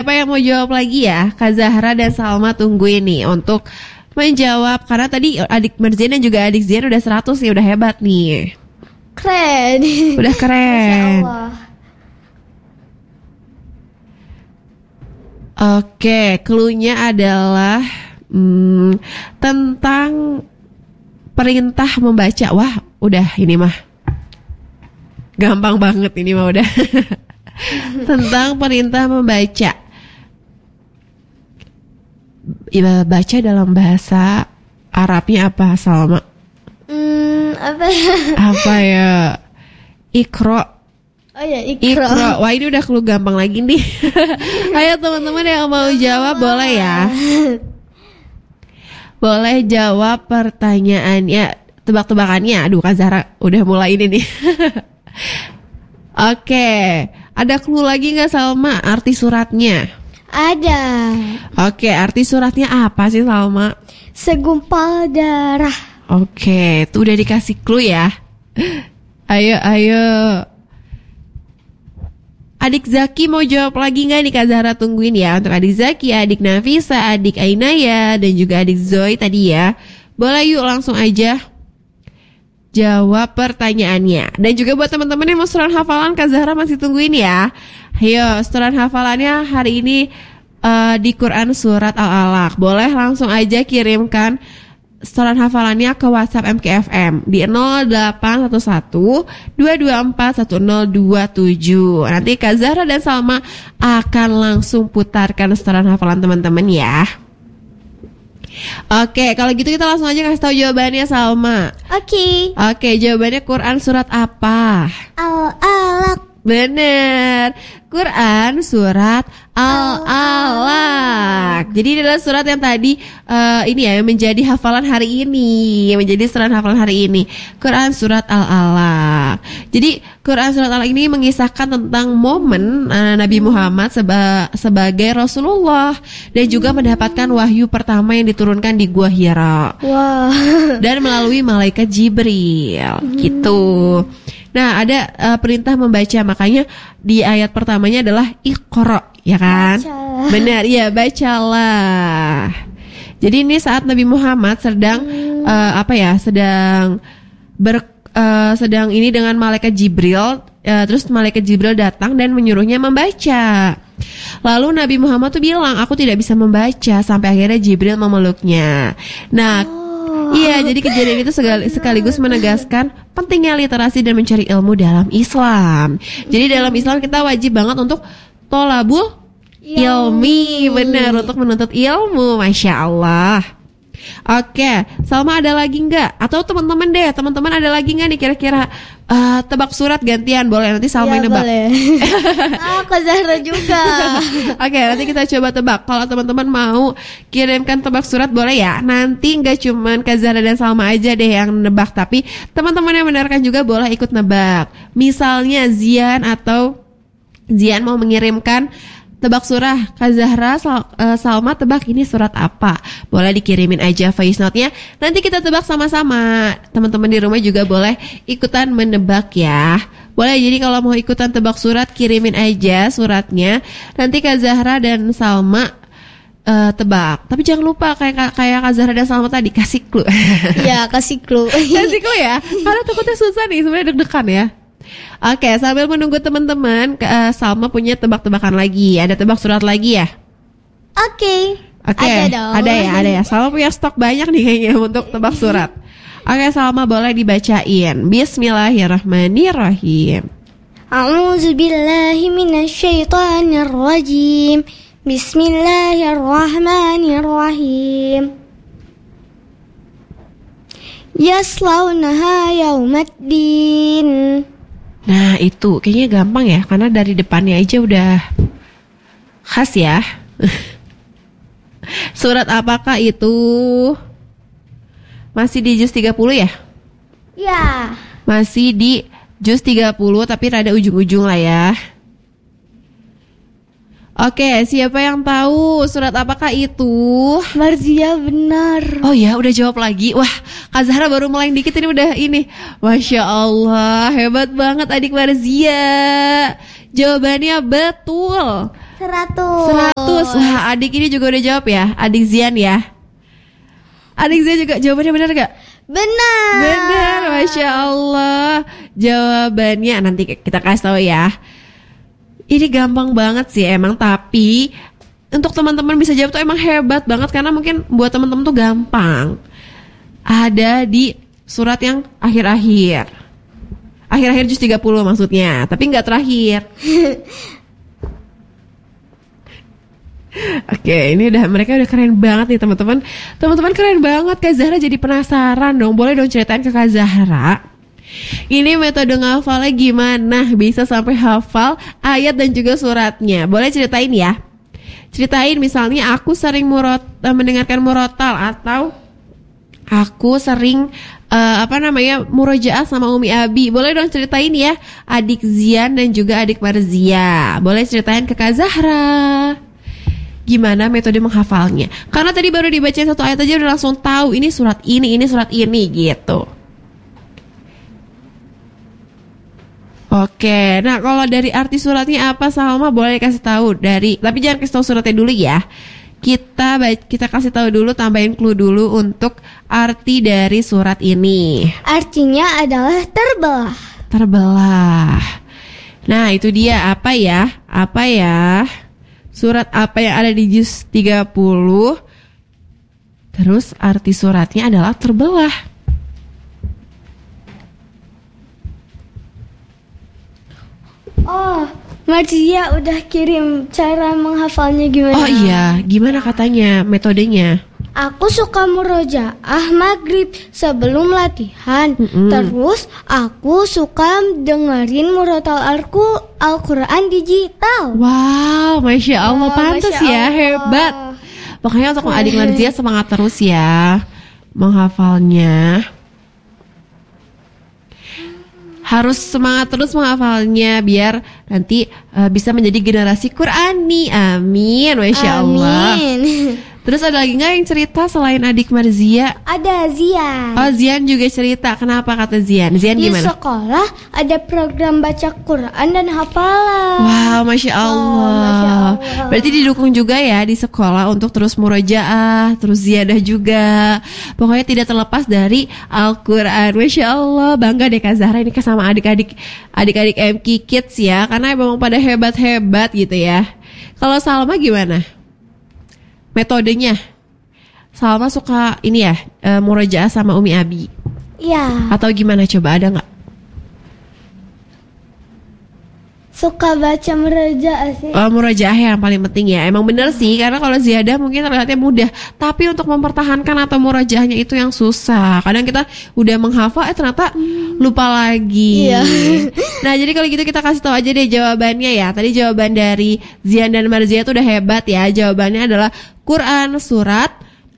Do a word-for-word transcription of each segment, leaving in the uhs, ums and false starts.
siapa yang mau jawab lagi ya? Kak Zahra dan Salma tunggu ini untuk menjawab. Karena tadi adik Merzian dan juga adik Zian udah seratus ya, udah hebat nih. Keren. Udah keren. Masya Allah. Oke, clue-nya adalah hmm, tentang perintah membaca. Wah, udah ini mah gampang banget ini mah udah. Tentang perintah membaca. Iba baca dalam bahasa Arabnya apa, Salma? Hmm, apa ya? Apa ya? Iqra. Oh ya, Iqra. Iqra. Wah, ini udah clue gampang lagi nih. Ayo teman-teman yang mau jawab boleh ya. Boleh jawab pertanyaannya, tebak-tebakannya. Aduh, Kak Zahra udah mulai ini nih. Oke, ada clue lagi nggak Salma? Arti suratnya? Ada. Oke, arti suratnya apa sih Salma? Segumpal darah. Oke, itu udah dikasih clue ya. Ayo, ayo. Adik Zaki mau jawab lagi nggak nih? Kak Zahra tungguin ya. Untuk adik Zaki, adik Nafisa, adik Ainaya, dan juga adik Zoe tadi ya. Boleh yuk langsung aja jawab pertanyaannya. Dan juga buat teman-teman yang mau setoran hafalan, Kak Zahra masih tungguin ya. Ayo, setoran hafalannya hari ini uh, di Quran Surat Al-Alaq. Boleh langsung aja kirimkan setoran hafalannya ke WhatsApp M K F M di nol delapan satu satu dua dua empat satu nol dua tujuh. Nanti Kak Zahra dan Salma akan langsung putarkan setoran hafalan teman-teman ya. Oke, kalau gitu kita langsung aja kasih tahu jawabannya Salma. Oke. Oke, jawabannya Quran surat apa? Al-Alaq. Bener, Quran surat Al-Alaq. Jadi ini adalah surat yang tadi uh, ini ya, yang menjadi hafalan hari ini, yang menjadi surat hafalan hari ini, Quran surat Al-Alaq. Jadi Quran surat Al-Alaq ini mengisahkan tentang momen uh, Nabi Muhammad seba- sebagai Rasulullah dan juga mendapatkan wahyu pertama yang diturunkan di Gua Hira. Wah. Dan melalui malaikat Jibril, gitu. Nah, ada uh, perintah membaca, makanya di ayat pertamanya adalah Iqra, ya kan? Bacalah. Benar, iya, bacalah. Jadi ini saat Nabi Muhammad sedang hmm. uh, apa ya? Sedang ber uh, sedang ini dengan malaikat Jibril, uh, terus malaikat Jibril datang dan menyuruhnya membaca. Lalu Nabi Muhammad tuh bilang, "Aku tidak bisa membaca," sampai akhirnya Jibril memeluknya. Nah, oh. Iya, jadi kejadian itu sekaligus menegaskan pentingnya literasi dan mencari ilmu dalam Islam. Jadi dalam Islam kita wajib banget untuk tolabul ilmi, benar, untuk menuntut ilmu, Masya Allah. Oke, Salma ada lagi nggak? Atau teman-teman deh, teman-teman ada lagi nggak nih kira-kira uh, tebak surat gantian? Boleh, nanti Salma ya, yang nebak. Boleh. Ah, Kak Zahra juga. Oke, nanti kita coba tebak. Kalau teman-teman mau kirimkan tebak surat boleh ya. Nanti nggak cuman Kak Zahra dan Salma aja deh yang nebak, tapi teman-teman yang mendengarkan juga boleh ikut nebak. Misalnya Zian atau Zian mau mengirimkan tebak surah, Kak Zahra, Sal, uh, Salma tebak ini surat apa? Boleh dikirimin aja voice note-nya. Nanti kita tebak sama-sama. Teman-teman di rumah juga boleh ikutan menebak ya. Boleh, jadi kalau mau ikutan tebak surat, kirimin aja suratnya. Nanti Kak Zahra dan Salma uh, tebak. Tapi jangan lupa kayak kayak Kak Zahra dan Salma tadi, kasih clue. Iya, kasih clue. Kasih clue ya. Karena takutnya susah nih, sebenarnya deg-degan ya. Oke, sambil menunggu teman-teman, uh, Salma punya tebak-tebakan lagi. Ada tebak surat lagi ya? Oke. Oke, ada dong. Ada ya, ada ya. Salma punya stok banyak nih kayaknya untuk tebak surat. Oke, Salma boleh dibacain. Bismillahirrahmanirrahim. A'udzu billahi minasyaitonir rajim. Bismillahirrahmanirrahim. Yaslaunaha yaumaddin. Nah itu kayaknya gampang ya, karena dari depannya aja udah khas ya. Surat apakah itu? Masih di juz tiga puluh ya? Ya. Masih di juz tiga puluh tapi rada ujung-ujung lah ya. Oke, siapa yang tahu surat apakah itu? Marzia benar. Oh ya, udah jawab lagi. Wah, Kak Zahra baru mulai dikit ini udah ini. Masya Allah, hebat banget adik Marzia. Jawabannya betul. Seratus. bagus. Wah, adik ini juga udah jawab ya. Adik Zian ya. Adik Zian juga jawabannya benar gak? Benar. Benar, Masya Allah. Jawabannya nanti kita kasih tahu ya. Ini gampang banget sih emang, tapi untuk teman-teman bisa jawab tuh emang hebat banget, karena mungkin buat teman-teman tuh gampang. Ada di surat yang akhir-akhir. Akhir-akhir juz tiga puluh maksudnya, tapi nggak terakhir. Oke, ini udah mereka udah keren banget nih teman-teman. Teman-teman keren banget. Kak Zahra jadi penasaran dong. Boleh dong ceritain ke Kak Zahra. Ini metode ngafalnya gimana? Bisa sampai hafal ayat dan juga suratnya. Boleh ceritain ya? Ceritain misalnya aku sering murot, uh, mendengarkan murotal, atau aku sering uh, apa namanya murojaah sama Umi Abi. Boleh dong ceritain ya, adik Zian dan juga adik Marzia. Boleh ceritain ke Kak Zahra gimana metode menghafalnya. Karena tadi baru dibaca satu ayat aja udah langsung tahu ini surat ini, ini surat ini gitu. Oke, nah kalau dari arti suratnya apa Salma boleh kasih tahu dari, tapi jangan kasih tahu suratnya dulu ya. Kita kita kasih tahu dulu, tambahin clue dulu untuk arti dari surat ini. Artinya adalah terbelah. Terbelah. Nah, itu dia apa ya? Apa ya? Surat apa yang ada di juz tiga puluh? Terus arti suratnya adalah terbelah. Oh, Marzia udah kirim cara menghafalnya gimana? Oh iya, gimana katanya metodenya? Aku suka murojaah maghrib sebelum latihan. Mm-mm. Terus aku suka dengerin murotal Alku Al-Quran digital. Wow, Masya Allah, Wah, pantas Masya ya, Allah. hebat. Pokoknya untuk adik Marzia semangat terus ya menghafalnya. Harus semangat terus menghafalnya biar nanti uh, bisa menjadi generasi Qurani. Amin, Masya Allah. Amin. Terus ada lagi nggak yang cerita selain adik Marzia? Ada Zian. Oh, Zian juga cerita. Kenapa kata Zian? Zian Di gimana? sekolah ada program baca Quran dan hafalan. Wow, Masya Allah. Oh, Masya Allah. Berarti didukung juga ya di sekolah untuk terus murojaah, terus ziyadah juga. Pokoknya tidak terlepas dari Al-Quran. Masya Allah, bangga deh Kak Zahra ini sama adik-adik adik-adik M K Kids ya, karena memang pada hebat-hebat gitu ya. Kalau Salma gimana? Metodenya? Salma suka ini ya, e, murojaah sama Umi Abi. Iya. Atau gimana, coba ada nggak? Suka baca murojaah sih. Oh, murojaah yang paling penting ya. Emang bener sih, karena kalau ziyadah mungkin terlihatnya mudah, tapi untuk mempertahankan atau murojaahnya itu yang susah. Kadang kita udah menghafal, eh ternyata lupa lagi. Iya. Nah, jadi kalau gitu kita kasih tahu aja deh jawabannya ya. Tadi jawaban dari Zian dan Marzia itu udah hebat ya. Jawabannya adalah Quran surat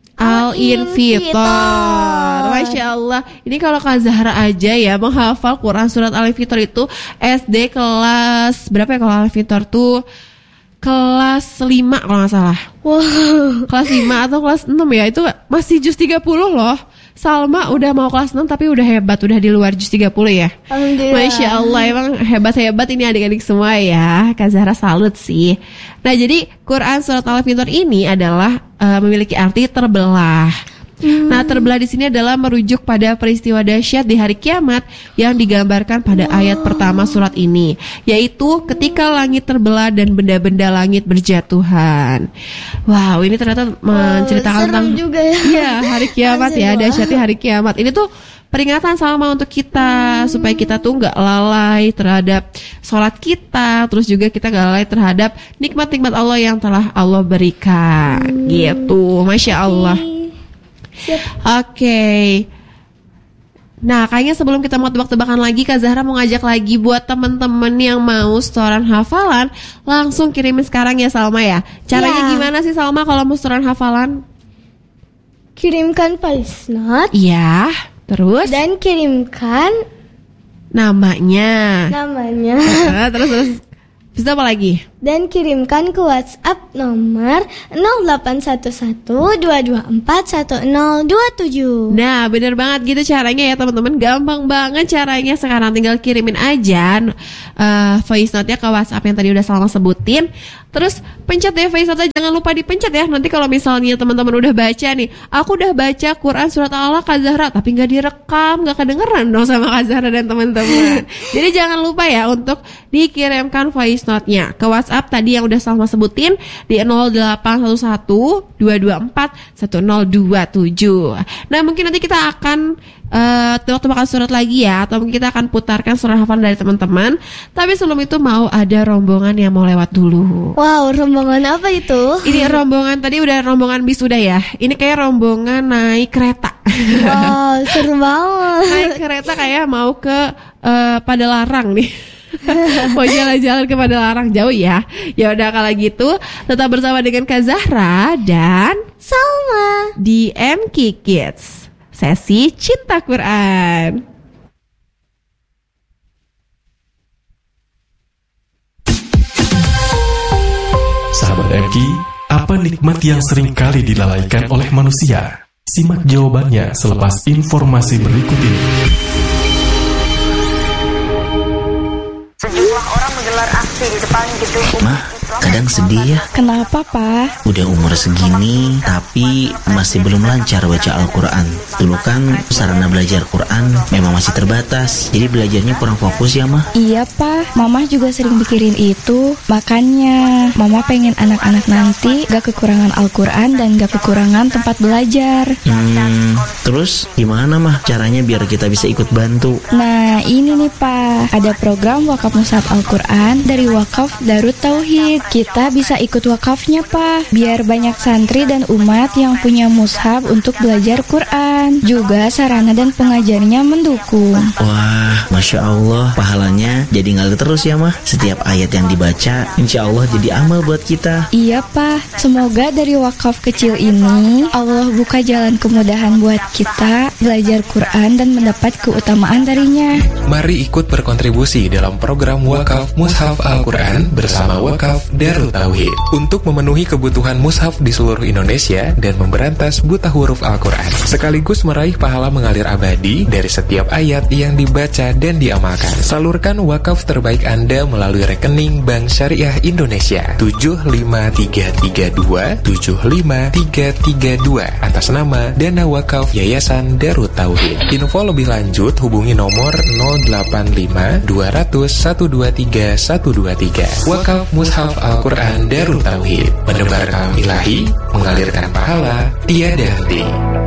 Al-Infitor. Masya Allah. Ini kalau Kak Zahra aja ya menghafal Quran surat Al-Infitor itu S D kelas berapa ya? Kalau Al-Infitor tuh kelas lima kalau gak salah. Wow. Kelas lima atau kelas enam ya. Itu masih juz tiga puluh loh. Salma udah mau kelas enam tapi udah hebat. Udah di luar juz tiga puluh ya. Alhamdulillah. Masya Allah, emang hebat-hebat ini adik-adik semua ya. Kak Zahra salut sih. Nah, jadi Quran surat Al-Infitor ini adalah uh, memiliki arti terbelah. Hmm. Nah, terbelah di sini adalah merujuk pada peristiwa dahsyat di hari kiamat yang digambarkan pada wow. ayat pertama surat ini, yaitu ketika langit terbelah dan benda-benda langit berjatuhan. Wow, ini ternyata menceritakan wow, tentang juga ya. Ya, hari kiamat ya, dahsyatnya hari kiamat. Ini tuh peringatan sama untuk kita hmm. supaya kita tuh nggak lalai terhadap sholat kita, terus juga kita nggak lalai terhadap nikmat-nikmat Allah yang telah Allah berikan. Hmm. Gitu, Masya Allah. Oke, okay. Nah kayaknya sebelum kita mau tebak-tebakan lagi, Kak Zahra mau ngajak lagi buat temen-temen yang mau setoran hafalan, langsung kirimin sekarang ya Salma ya. Caranya ya. Gimana sih Salma kalau mau setoran hafalan? Kirimkan voice note. Iya, terus? Dan kirimkan namanya. Namanya. Nah, terus terus. Bisa apa lagi? dan kirimkan ke WhatsApp nomor nol delapan satu satu dua dua empat satu nol dua tujuh. Nah, bener banget gitu caranya ya teman-teman. Gampang banget caranya. Sekarang tinggal kirimin aja uh, voice note-nya ke WhatsApp yang tadi udah Salma sebutin. Terus pencet deh voice note-nya, jangan lupa dipencet ya. Nanti kalau misalnya teman-teman udah baca nih, aku udah baca Quran surat Al-Alaq Kak Zahra, tapi gak direkam, gak kedengeran dong sama Kak Zahra dan teman-teman. Jadi jangan lupa ya untuk dikirimkan voice note-nya ke WhatsApp tadi yang udah Salma sebutin di nol delapan satu satu dua dua empat satu nol dua tujuh. Nah, mungkin nanti kita akan uh, tebak-tebakan surat lagi ya, atau mungkin kita akan putarkan surat hafalan dari teman-teman. Tapi sebelum itu mau ada rombongan yang mau lewat dulu. Wow, rombongan apa itu? Ini rombongan tadi udah rombongan wisuda ya. Ini kayak rombongan naik kereta. Wow, seru banget. Naik kereta kayak mau ke uh, Padalarang nih. Mau jalan-jalan ke Padalarang, jauh ya. Ya udah kalau gitu tetap bersama dengan Kak Zahra dan Salma di M K Kids sesi Cinta Quran. Sahabat M K, apa nikmat yang sering kali dilalaikan oleh manusia? Simak jawabannya selepas informasi berikut ini. Sejumlah orang menggelar aksi di depan gedung Mah, kadang sedih ya. Kenapa, Pak? Udah umur segini, tapi masih belum lancar baca Al-Quran. Dulu kan sarana belajar Quran memang masih terbatas, jadi belajarnya kurang fokus ya, Mah. Iya, Pak. Mama juga sering pikirin itu. Makanya, Mama pengen anak-anak nanti gak kekurangan Al-Quran dan gak kekurangan tempat belajar. Hmm, terus gimana, Mah, caranya biar kita bisa ikut bantu? Nah, ini nih, Pak. Ada program wakaf mushaf Al-Quran dari Wakaf Darut Tauhid. Kita bisa ikut wakafnya, Pak, biar banyak santri dan umat yang punya mushaf untuk belajar Quran. Juga sarana dan pengajarnya mendukung. Wah, Masya Allah, pahalanya jadi ngalir terus ya, Mah. Setiap ayat yang dibaca, insya Allah jadi amal buat kita. Iya, Pak. Semoga dari wakaf kecil ini Allah buka jalan kemudahan buat kita belajar Quran dan mendapat keutamaan darinya. Mari ikut berkontribusi dalam program Wakaf Mushaf Al-Quran bersama Wakaf Darut Tauhid untuk memenuhi kebutuhan mushaf di seluruh Indonesia dan memberantas buta huruf Al-Quran, sekaligus meraih pahala mengalir abadi dari setiap ayat yang dibaca dan diamalkan. Salurkan wakaf terbaik Anda melalui rekening Bank Syariah Indonesia tujuh lima tiga tiga dua tujuh lima tiga tiga dua atas nama Dana Wakaf Yayasan Darut Tauhid. Info lebih lanjut hubungi nomor nol delapan lima dua nol nol satu dua tiga satu dua tiga. Wakaf Mushaf Al-Quran Darut Tauhid, menebar kalam ilahi, mengalirkan pahala tiada henti.